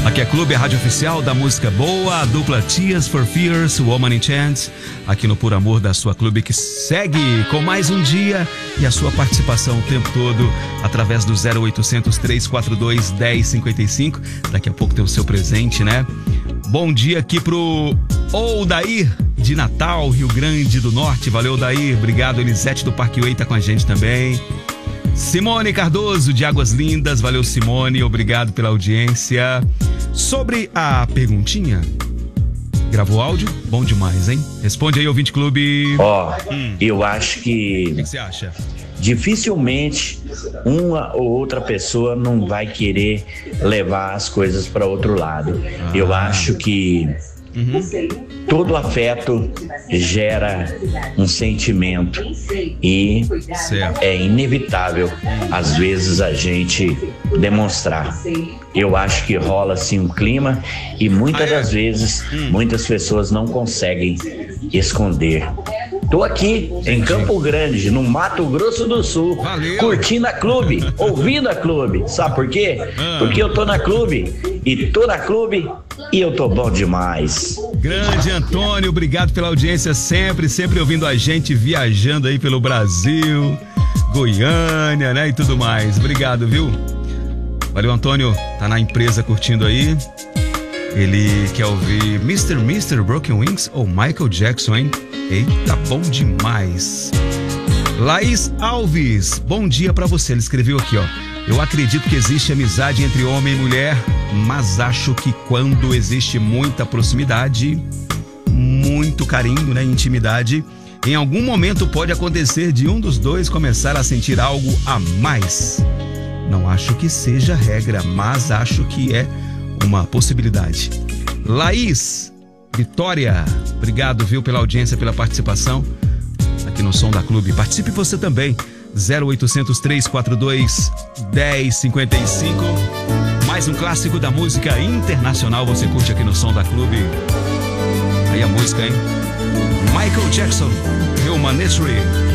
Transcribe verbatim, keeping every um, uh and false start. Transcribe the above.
Aqui é Clube, a rádio oficial da música boa, a dupla Tears for Fears, Woman in Chains, aqui no Por Amor da sua Clube, que segue com mais um dia e a sua participação o tempo todo através do zero oitocentos, três quatro dois, um zero cinco cinco. Daqui a pouco tem o seu presente, né? Bom dia aqui pro Odair de Natal, Rio Grande do Norte. Valeu, Odair. Obrigado. Elisete do Parque Way tá com a gente também. Simone Cardoso de Águas Lindas. Valeu, Simone. Obrigado pela audiência. Sobre a perguntinha, gravou áudio? Bom demais, hein? Responde aí, ouvinte clube. Ó, oh, hum. eu acho que... O que você acha? Dificilmente uma ou outra pessoa não vai querer levar as coisas para outro lado. Ah. Eu acho que uhum. todo afeto gera um sentimento e certo. É inevitável às vezes a gente demonstrar. Eu acho que rola assim um clima e muitas das vezes hum. muitas pessoas não conseguem esconder. Tô aqui em Campo Grande, no Mato Grosso do Sul, valeu. Curtindo a Clube, ouvindo a Clube. Sabe por quê? Ah. Porque eu tô na Clube e tô na Clube e eu tô bom demais. Grande Antônio, obrigado pela audiência sempre, sempre ouvindo a gente, viajando aí pelo Brasil, Goiânia, né, e tudo mais. Obrigado, viu? Valeu, Antônio, tá na empresa curtindo aí. Ele quer ouvir mister mister Broken Wings ou Michael Jackson, hein? Eita, bom demais. Laís Alves, bom dia pra você. Ele escreveu aqui, ó. Eu acredito que existe amizade entre homem e mulher, mas acho que quando existe muita proximidade, muito carinho, né, intimidade, em algum momento pode acontecer de um dos dois começar a sentir algo a mais. Não acho que seja regra, mas acho que é uma possibilidade. Laís Vitória, obrigado, viu, pela audiência, pela participação aqui no Som da Clube. Participe você também, zero oitocentos, três quatro dois, um zero cinco cinco. Mais um clássico da música internacional você curte aqui no Som da Clube. Aí a música, hein? Michael Jackson, Human History.